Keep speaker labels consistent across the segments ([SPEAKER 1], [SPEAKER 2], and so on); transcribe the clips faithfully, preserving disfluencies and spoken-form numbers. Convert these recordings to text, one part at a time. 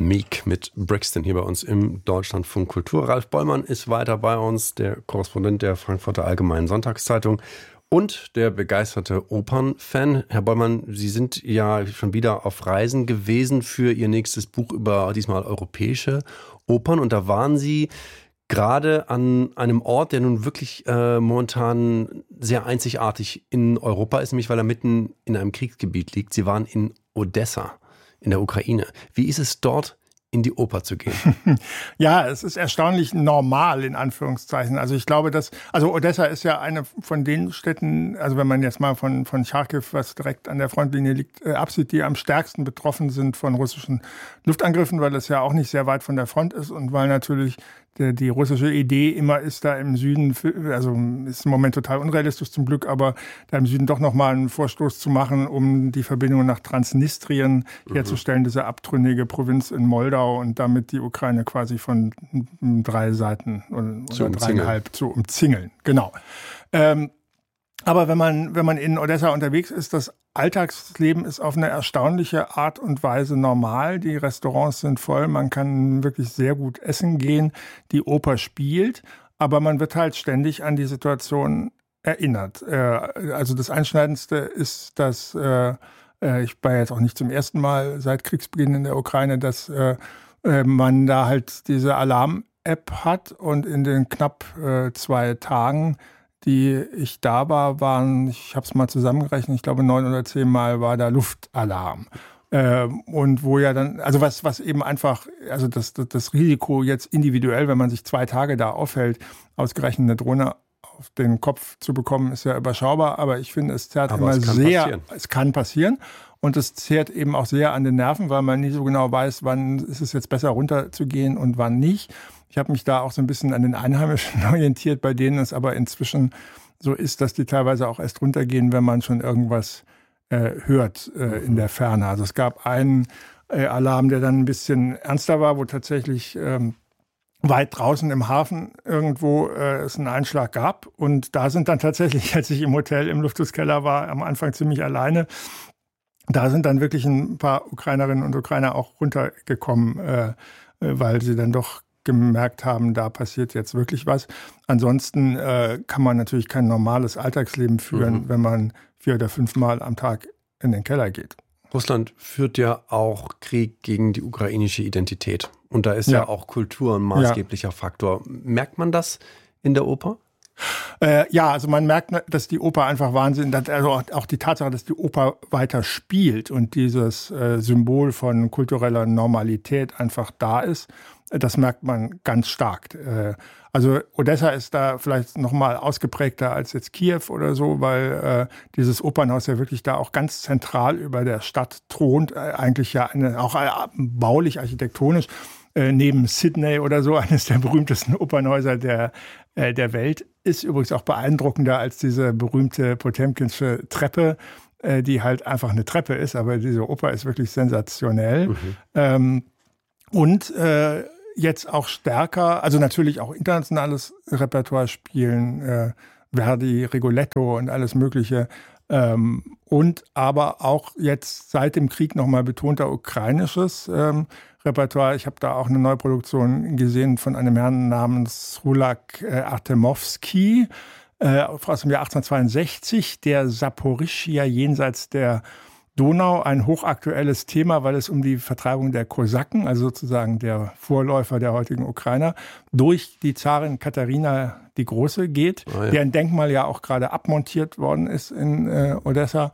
[SPEAKER 1] Meek mit Brixton hier bei uns im Deutschlandfunk Kultur. Ralf Bollmann ist weiter bei uns, der Korrespondent der Frankfurter Allgemeinen Sonntagszeitung und der begeisterte Opernfan. Herr Bollmann, Sie sind ja schon wieder auf Reisen gewesen für Ihr nächstes Buch über diesmal europäische Opern. Und da waren Sie gerade an einem Ort, der nun wirklich äh, momentan sehr einzigartig in Europa ist, nämlich weil er mitten in einem Kriegsgebiet liegt. Sie waren in Odessa in der Ukraine. Wie ist es dort, in die Oper zu gehen?
[SPEAKER 2] Ja, es ist erstaunlich normal, in Anführungszeichen. Also ich glaube, dass, also Odessa ist ja eine von den Städten, also wenn man jetzt mal von, von Charkiw, was direkt an der Frontlinie liegt, äh, absieht, die am stärksten betroffen sind von russischen Luftangriffen, weil es ja auch nicht sehr weit von der Front ist und weil natürlich die, die russische Idee immer ist, da im Süden, also ist im Moment total unrealistisch zum Glück, aber da im Süden doch nochmal einen Vorstoß zu machen, um die Verbindung nach Transnistrien mhm. herzustellen, diese abtrünnige Provinz in Moldau, und damit die Ukraine quasi von drei Seiten oder,
[SPEAKER 1] zu
[SPEAKER 2] oder dreieinhalb zu umzingeln. Genau. Ähm, aber wenn man, wenn man in Odessa unterwegs ist, das Alltagsleben ist auf eine erstaunliche Art und Weise normal. Die Restaurants sind voll, man kann wirklich sehr gut essen gehen, die Oper spielt, aber man wird halt ständig an die Situation erinnert. Äh, also das Einschneidendste ist, dass äh, ich war jetzt auch nicht zum ersten Mal seit Kriegsbeginn in der Ukraine, dass äh, man da halt diese Alarm-App hat und in den knapp äh, zwei Tagen, die ich da war, waren, ich habe es mal zusammengerechnet, ich glaube neun oder zehn Mal war da Luftalarm. Äh, und wo ja dann, also was, was eben einfach, also das, das, das Risiko jetzt individuell, wenn man sich zwei Tage da aufhält, ausgerechnet eine Drohne auf den Kopf zu bekommen, ist ja überschaubar, aber ich finde, es zerrt
[SPEAKER 1] aber
[SPEAKER 2] immer
[SPEAKER 1] es kann
[SPEAKER 2] sehr,
[SPEAKER 1] passieren.
[SPEAKER 2] es kann passieren und es zehrt eben auch sehr an den Nerven, weil man nie so genau weiß, wann ist es jetzt besser runterzugehen und wann nicht. Ich habe mich da auch so ein bisschen an den Einheimischen orientiert, bei denen es aber inzwischen so ist, dass die teilweise auch erst runtergehen, wenn man schon irgendwas äh, hört äh, in der Ferne. Also es gab einen äh, Alarm, der dann ein bisschen ernster war, wo tatsächlich ähm, weit draußen im Hafen irgendwo äh, es einen Einschlag gab. Und da sind dann tatsächlich, als ich im Hotel im Luftschutzkeller war, am Anfang ziemlich alleine, da sind dann wirklich ein paar Ukrainerinnen und Ukrainer auch runtergekommen, äh, weil sie dann doch gemerkt haben, da passiert jetzt wirklich was. Ansonsten äh, kann man natürlich kein normales Alltagsleben führen, mhm. wenn man vier oder fünf Mal am Tag in den Keller geht.
[SPEAKER 1] Russland führt ja auch Krieg gegen die ukrainische Identität. Und da ist ja, ja auch Kultur ein maßgeblicher ja. Faktor. Merkt man das in der Oper?
[SPEAKER 2] Äh, ja, also man merkt, dass die Oper einfach Wahnsinn, also auch die Tatsache, dass die Oper weiter spielt und dieses äh, Symbol von kultureller Normalität einfach da ist, das merkt man ganz stark. Äh, also Odessa ist da vielleicht noch mal ausgeprägter als jetzt Kiew oder so, weil äh, dieses Opernhaus ja wirklich da auch ganz zentral über der Stadt thront, äh, eigentlich ja eine, auch äh, baulich, architektonisch, äh, neben Sydney oder so, eines der berühmtesten Opernhäuser der, äh, der Welt. Ist übrigens auch beeindruckender als diese berühmte Potemkinsche Treppe, äh, die halt einfach eine Treppe ist, aber diese Oper ist wirklich sensationell. Mhm. Ähm, und äh, jetzt auch stärker, also natürlich auch internationales Repertoire spielen, äh, Verdi, Rigoletto und alles Mögliche. Ähm, und aber auch jetzt seit dem Krieg nochmal betonter ukrainisches ähm, Repertoire. Ich habe da auch eine Neuproduktion gesehen von einem Herrn namens Rulak äh, Artemowski äh, aus dem Jahr achtzehnhundertzweiundsechzig, der Saporischschja jenseits der Donau, ein hochaktuelles Thema, weil es um die Vertreibung der Kosaken, also sozusagen der Vorläufer der heutigen Ukrainer, durch die Zarin Katharina die Große geht, oh ja. deren Denkmal ja auch gerade abmontiert worden ist in äh, Odessa.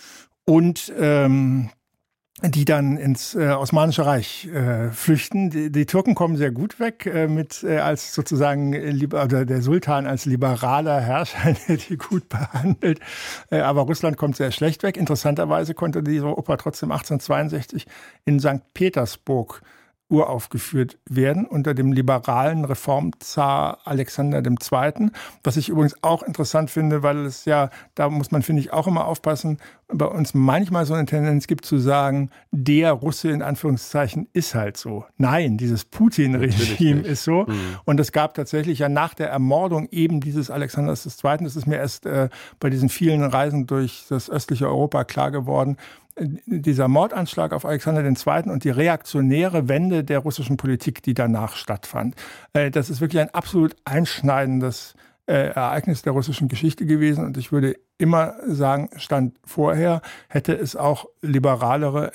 [SPEAKER 2] Und ähm, die dann ins äh, Osmanische Reich äh, flüchten. Die, die Türken kommen sehr gut weg, äh, mit äh, als sozusagen äh, oder der Sultan als liberaler Herrscher, der die gut behandelt. Äh, aber Russland kommt sehr schlecht weg. Interessanterweise konnte diese Oper trotzdem achtzehnhundertzweiundsechzig in Sankt Petersburg uraufgeführt werden unter dem liberalen Reformzar Alexander der Zweite. Was ich übrigens auch interessant finde, weil es ja, da muss man, finde ich, auch immer aufpassen, bei uns manchmal so eine Tendenz gibt zu sagen, der Russe in Anführungszeichen ist halt so. Nein, dieses Putin-Regime ist so. Mhm. Und es gab tatsächlich ja nach der Ermordung eben dieses Alexanders des Zweiten, das ist mir erst äh, bei diesen vielen Reisen durch das östliche Europa klar geworden, dieser Mordanschlag auf Alexander der Zweite. und die reaktionäre Wende der russischen Politik, die danach stattfand. Das ist wirklich ein absolut einschneidendes Ereignis der russischen Geschichte gewesen. Und ich würde immer sagen, Stand vorher hätte es auch liberalere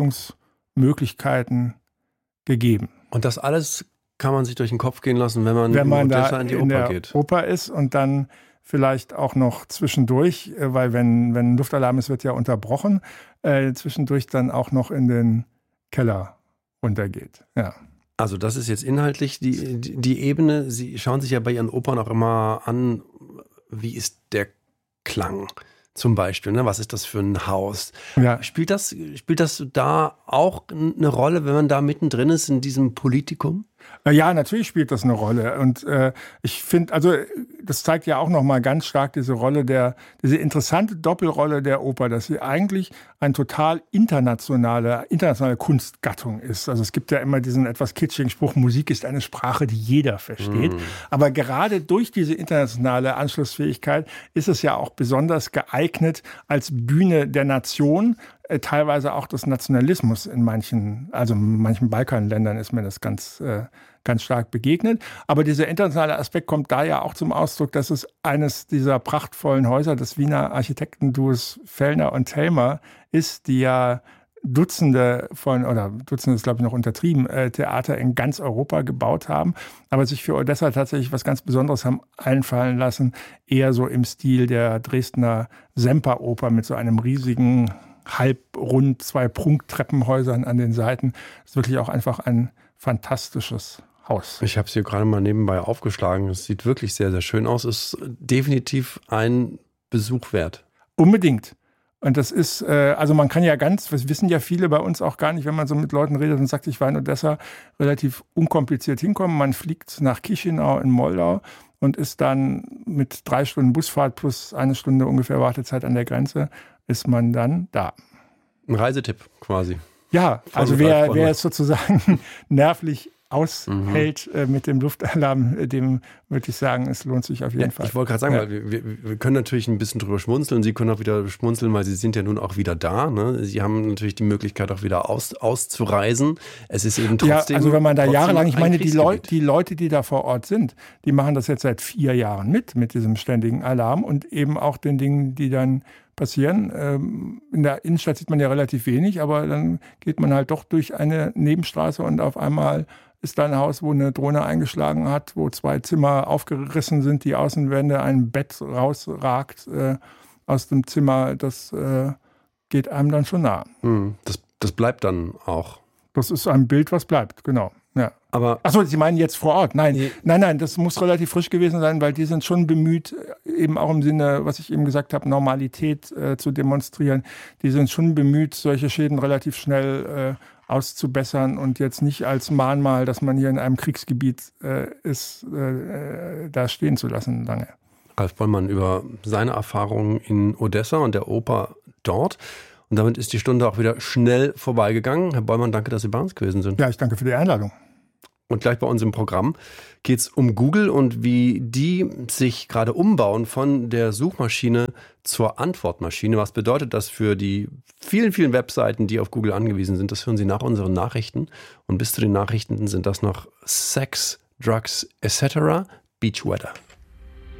[SPEAKER 2] Entwicklungsmöglichkeiten gegeben.
[SPEAKER 1] Und das alles kann man sich durch den Kopf gehen lassen, wenn man,
[SPEAKER 2] wenn man
[SPEAKER 1] da
[SPEAKER 2] in die
[SPEAKER 1] in
[SPEAKER 2] Oper
[SPEAKER 1] der
[SPEAKER 2] geht. Oper ist und dann vielleicht auch noch zwischendurch, weil wenn, wenn Luftalarm ist, wird ja unterbrochen, äh, zwischendurch dann auch noch in den Keller runtergeht. Ja.
[SPEAKER 1] Also das ist jetzt inhaltlich die, die, die Ebene. Sie schauen sich ja bei Ihren Opern auch immer an, wie ist der Klang zum Beispiel, ne? Was ist das für ein Haus?
[SPEAKER 2] Ja.
[SPEAKER 1] Spielt das, spielt das da auch eine Rolle, wenn man da mittendrin ist in diesem Politikum?
[SPEAKER 2] Ja, natürlich spielt das eine Rolle. Und äh, ich finde, also das zeigt ja auch nochmal ganz stark diese Rolle der, diese interessante Doppelrolle der Oper, dass sie eigentlich eine total internationale, internationale Kunstgattung ist. Also es gibt ja immer diesen etwas kitschigen Spruch, Musik ist eine Sprache, die jeder versteht. Mm. Aber gerade durch diese internationale Anschlussfähigkeit ist es ja auch besonders geeignet als Bühne der Nation, teilweise auch des Nationalismus in manchen, also in manchen Balkanländern ist mir das ganz, äh, ganz stark begegnet. Aber dieser internationale Aspekt kommt da ja auch zum Ausdruck, dass es eines dieser prachtvollen Häuser des Wiener Architektenduos Fellner und Thälmer ist, die ja Dutzende von, oder Dutzende ist glaube ich noch untertrieben, äh, Theater in ganz Europa gebaut haben, aber sich für Odessa tatsächlich was ganz Besonderes haben einfallen lassen, eher so im Stil der Dresdner Semperoper mit so einem riesigen halbrund, zwei Prunktreppenhäusern an den Seiten. Das ist wirklich auch einfach ein fantastisches Haus.
[SPEAKER 1] Ich habe es hier gerade mal nebenbei aufgeschlagen. Es sieht wirklich sehr, sehr schön aus. Ist definitiv ein Besuch wert.
[SPEAKER 2] Unbedingt. Und das ist, äh, also man kann ja ganz, das wissen ja viele bei uns auch gar nicht, wenn man so mit Leuten redet und sagt, ich war in Odessa, relativ unkompliziert hinkommen. Man fliegt nach Chisinau in Moldau und ist dann mit drei Stunden Busfahrt plus eine Stunde ungefähr Wartezeit an der Grenze, ist man dann da.
[SPEAKER 1] Ein Reisetipp quasi.
[SPEAKER 2] Ja, also wer, wer es sozusagen nervlich aushält mhm. äh, mit dem Luftalarm, äh, dem würde ich sagen, es lohnt sich auf jeden
[SPEAKER 1] ja,
[SPEAKER 2] Fall.
[SPEAKER 1] Ich wollte gerade sagen,
[SPEAKER 2] ja.
[SPEAKER 1] weil wir, wir, wir können natürlich ein bisschen drüber schmunzeln. Sie können auch wieder schmunzeln, weil Sie sind ja nun auch wieder da. Ne? Sie haben natürlich die Möglichkeit, auch wieder aus, auszureisen. Es ist eben trotzdem...
[SPEAKER 2] Ja, also wenn man da jahrelang, ich meine, die, Leu- die Leute, die da vor Ort sind, die machen das jetzt seit vier Jahren mit, mit diesem ständigen Alarm und eben auch den Dingen, die dann passieren. In der Innenstadt sieht man ja relativ wenig, aber dann geht man halt doch durch eine Nebenstraße und auf einmal ist da ein Haus, wo eine Drohne eingeschlagen hat, wo zwei Zimmer aufgerissen sind, die Außenwände, ein Bett rausragt äh, aus dem Zimmer. Das äh, geht einem dann schon nah.
[SPEAKER 1] Das, das bleibt dann auch.
[SPEAKER 2] Das ist ein Bild, was bleibt, genau. Ja.
[SPEAKER 1] Aber
[SPEAKER 2] Achso, Sie meinen jetzt vor Ort? Nein, nee. nein, nein, das muss relativ frisch gewesen sein, weil die sind schon bemüht, eben auch im Sinne, was ich eben gesagt habe, Normalität äh, zu demonstrieren. Die sind schon bemüht, solche Schäden relativ schnell äh, auszubessern und jetzt nicht als Mahnmal, dass man hier in einem Kriegsgebiet äh, ist, äh, da stehen zu lassen lange.
[SPEAKER 1] Ralf Bollmann über seine Erfahrungen in Odessa und der Oper dort. Und damit ist die Stunde auch wieder schnell vorbeigegangen. Herr Bollmann, danke, dass Sie bei uns gewesen sind.
[SPEAKER 2] Ja, ich danke für die Einladung.
[SPEAKER 1] Und gleich bei uns im Programm geht es um Google und wie die sich gerade umbauen von der Suchmaschine zur Antwortmaschine. Was bedeutet das für die vielen, vielen Webseiten, die auf Google angewiesen sind? Das hören Sie nach unseren Nachrichten. Und bis zu den Nachrichten sind das noch Sex, Drugs et cetera. Beach Weather.